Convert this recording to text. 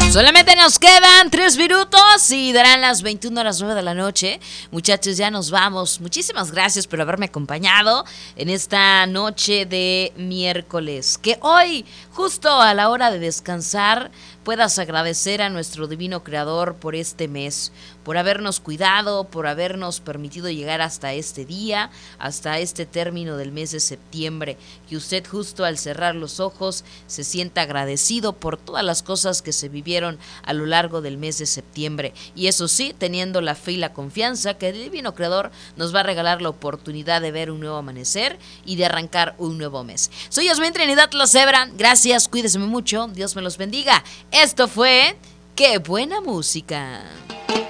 Solamente nos quedan 3 minutos y darán las 21:09 de la noche. Muchachos, ya nos vamos. Muchísimas gracias por haberme acompañado en esta noche de miércoles. Que hoy, justo a la hora de descansar, puedas agradecer a nuestro divino creador por este mes, por habernos cuidado, por habernos permitido llegar hasta este día, hasta este término del mes de septiembre. Que usted justo al cerrar los ojos se sienta agradecido por todas las cosas que se vivieron a lo largo del mes de septiembre. Y eso sí, teniendo la fe y la confianza que el divino creador nos va a regalar la oportunidad de ver un nuevo amanecer y de arrancar un nuevo mes. Soy Yasmín Trinidad La Cebra. Gracias, cuídense mucho. Dios me los bendiga. Esto fue ¡Qué buena música!